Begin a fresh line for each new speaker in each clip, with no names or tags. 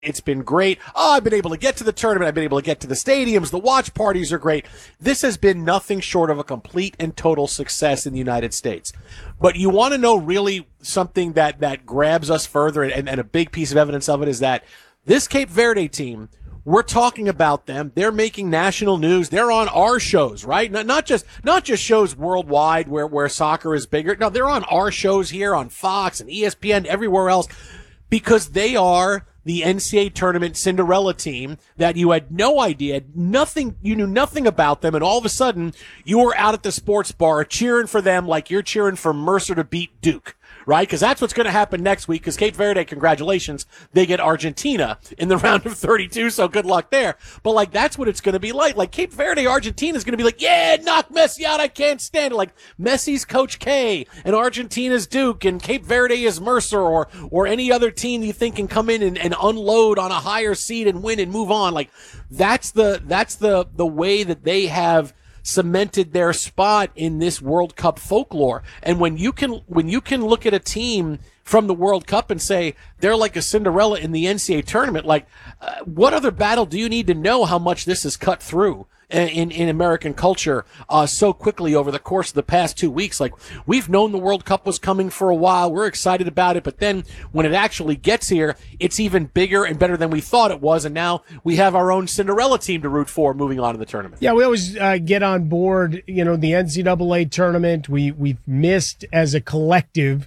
It's been great. Oh, I've been able to get to the tournament. I've been able to get to the stadiums. The watch parties are great. This has been nothing short of a complete and total success in the United States. But you want to know really something that grabs us further, and a big piece of evidence of it is that this Cape Verde team, we're talking about them. They're making national news. They're on our shows, right? Not just shows worldwide where soccer is bigger. No, they're on our shows here on Fox and ESPN, everywhere else, because they are the NCAA tournament Cinderella team that you had no idea, you knew nothing about them, and all of a sudden you were out at the sports bar cheering for them like you're cheering for Mercer to beat Duke. Right? Because that's what's going to happen next week, because Cape Verde, congratulations, they get Argentina in the round of 32, so good luck there. But, that's what it's going to be like. Cape Verde, Argentina is going to be like, yeah, knock Messi out, I can't stand it. Messi's Coach K, and Argentina's Duke, and Cape Verde is Mercer, or any other team you think can come in and unload on a higher seed and win and move on. That's the way that they have cemented their spot in this World Cup folklore. And when you can look at a team from the World Cup and say they're like a Cinderella in the NCAA tournament, what other battle do you need to know how much this is cut through in American culture so quickly over the course of the past 2 weeks? We've known the World Cup was coming for a while. We're excited about it, but then when it actually gets here, it's even bigger and better than we thought it was, and now we have our own Cinderella team to root for moving on to the tournament.
Yeah, we always get on board, the NCAA tournament. We've missed as a collective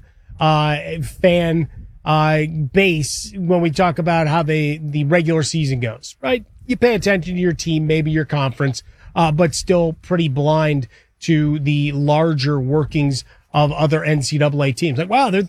fan base when we talk about how the regular season goes, right? You pay attention to your team, maybe your conference, but still pretty blind to the larger workings of other NCAA teams. Wow, they're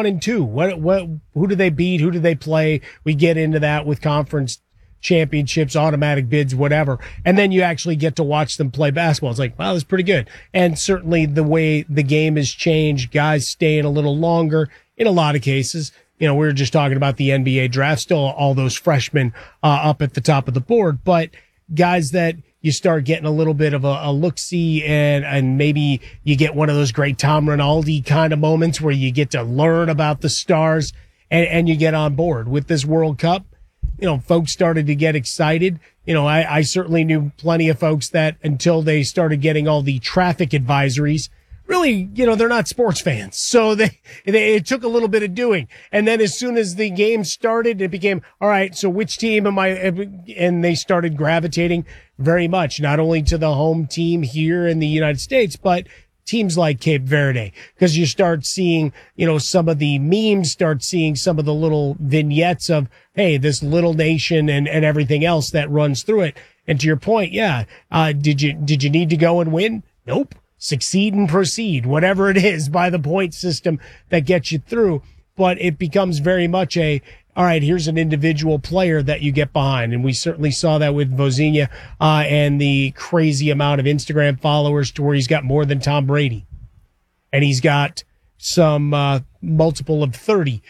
31-2. Who do they beat? Who do they play? We get into that with conference championships, automatic bids, whatever. And then you actually get to watch them play basketball. It's wow, that's pretty good. And certainly the way the game has changed, guys staying a little longer in a lot of cases. We were just talking about the NBA draft, still all those freshmen up at the top of the board, but guys that you start getting a little bit of a look-see, and maybe you get one of those great Tom Rinaldi kind of moments where you get to learn about the stars and you get on board with this World Cup. Folks started to get excited. I certainly knew plenty of folks that until they started getting all the traffic advisories, really, they're not sports fans. So it took a little bit of doing. And then as soon as the game started, it became, all right, so which team am I? And they started gravitating very much, not only to the home team here in the United States, but teams like Cape Verde, because you start seeing, some of the memes, start seeing some of the little vignettes of, hey, this little nation and everything else that runs through it. And to your point, yeah, did you need to go and win? Nope. Succeed and proceed, whatever it is, by the point system that gets you through. But it becomes very much all right, here's an individual player that you get behind. And we certainly saw that with Vozinha, and the crazy amount of Instagram followers to where he's got more than Tom Brady. And he's got some, multiple of 30.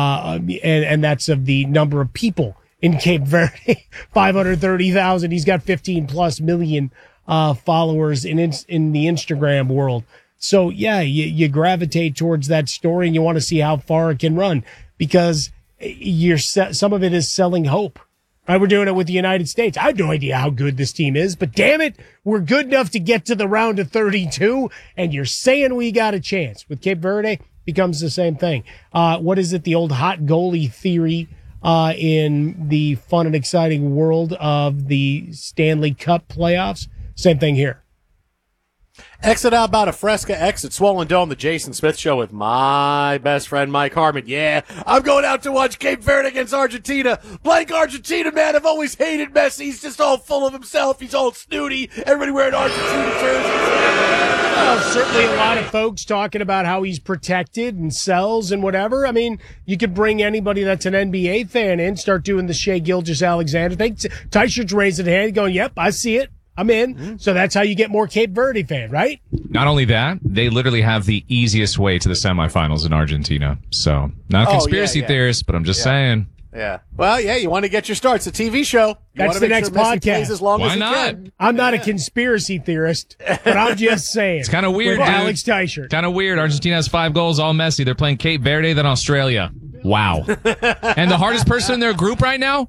And that's of the number of people in Cape Verde, 530,000. He's got 15 plus million followers in the Instagram world. So yeah, you gravitate towards that story, and you want to see how far it can run, because some of it is selling hope. Right? We're doing it with the United States. I have no idea how good this team is, but damn it, we're good enough to get to the round of 32, and you're saying we got a chance. With Cape Verde, becomes the same thing. What is it? The old hot goalie theory in the fun and exciting world of the Stanley Cup playoffs. Same thing here.
Exit out about a Fresca, exit Swollen Dome, the Jason Smith Show with my best friend Mike Harmon. Yeah, I'm going out to watch Cape Verde against Argentina. Blank Argentina, man. I've always hated Messi. He's just all full of himself. He's all snooty. Everybody wearing Argentina jerseys.
Well, certainly a lot of folks talking about how he's protected and sells and whatever. I mean, you could bring anybody that's an NBA fan in, start doing the Shea Gilgeous-Alexander thing. Teichert's raising a hand going, yep, I see it. I'm in. Mm-hmm. So that's how you get more Cape Verde fan, right?
Not only that, they literally have the easiest way to the semifinals in Argentina. So, not a conspiracy theorist, but I'm just saying.
Yeah. Well, yeah, you want to get your start. It's a TV show.
That's the next podcast.
As long
Why
as
not?
Can.
I'm not a conspiracy theorist, but I'm just saying.
It's kind of weird,
with
dude.
Alex Teichert.
Kind of weird. Argentina has 5 goals, all Messi. They're playing Cape Verde, then Australia. Wow. And the hardest person in their group right now?